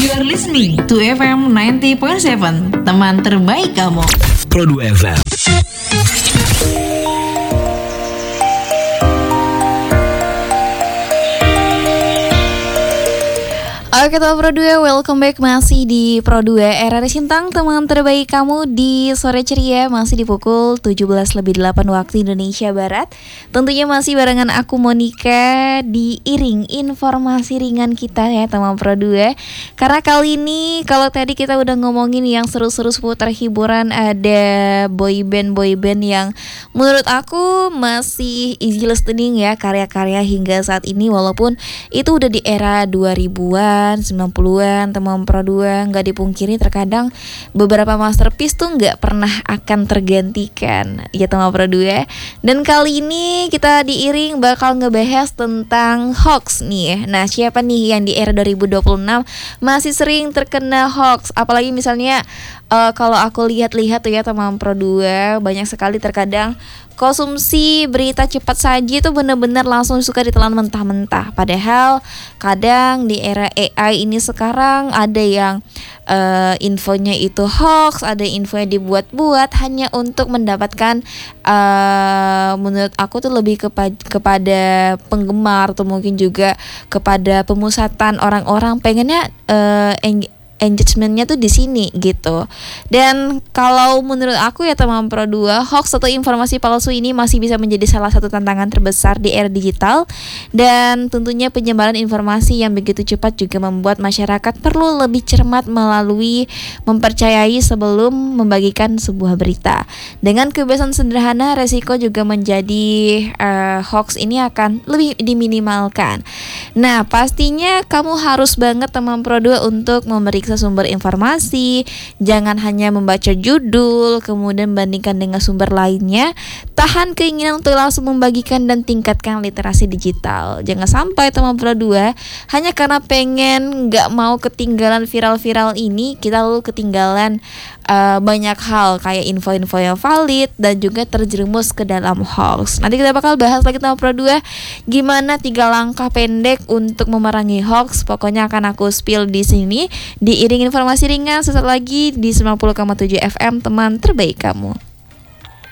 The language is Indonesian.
You are listening to FM 90.7, teman terbaik kamu. Pro 2 FM. Oke teman Pro 2, welcome back masih di Pro 2 RRI Sintang, teman terbaik kamu di sore ceria. Masih di pukul 17:08 waktu Indonesia Barat. Tentunya masih barengan aku Monica, diiring informasi ringan kita ya teman Pro 2. Karena kali ini kalau tadi kita udah ngomongin yang seru-seru seputar hiburan, ada boyband yang menurut aku masih easy listening ya karya-karya hingga saat ini. Walaupun itu udah di era 2000-an 90-an, teman Pro 2, nggak dipungkiri terkadang beberapa masterpiece tuh nggak pernah akan tergantikan ya teman Pro 2. Dan kali ini kita diiring bakal ngebahas tentang hoax nih. Nah, siapa nih yang di era 2026 masih sering terkena hoax? Apalagi misalnya kalau aku lihat-lihat tuh ya teman Pro 2, banyak sekali terkadang konsumsi berita cepat saji itu benar-benar langsung suka ditelan mentah-mentah. Padahal kadang di era AI ini sekarang ada yang infonya itu hoax, ada infonya dibuat-buat hanya untuk mendapatkan menurut aku tuh lebih kepada penggemar atau mungkin juga kepada pemusatan orang-orang pengennya engagementnya tuh di sini gitu. Dan kalau menurut aku ya teman Pro 2, hoax atau informasi palsu ini masih bisa menjadi salah satu tantangan terbesar di era digital. Dan tentunya penyebaran informasi yang begitu cepat juga membuat masyarakat perlu lebih cermat melalui mempercayai sebelum membagikan sebuah berita. Dengan kebiasaan sederhana, resiko juga menjadi hoax ini akan lebih diminimalkan. Nah, pastinya kamu harus banget teman Pro 2 untuk memeriksa sumber informasi. Jangan hanya membaca judul kemudian bandingkan dengan sumber lainnya. Tahan keinginan untuk langsung membagikan dan tingkatkan literasi digital. Jangan sampai teman Pro 2 hanya karena pengen gak mau ketinggalan viral-viral ini, kita lalu ketinggalan banyak hal kayak info-info yang valid dan juga terjerumus ke dalam hoax. Nanti kita bakal bahas lagi teman Pro 2 gimana 3 langkah pendek untuk memerangi hoax. Pokoknya akan aku spill di sini diiring informasi ringan sesaat lagi di 90,7 FM, teman terbaik kamu.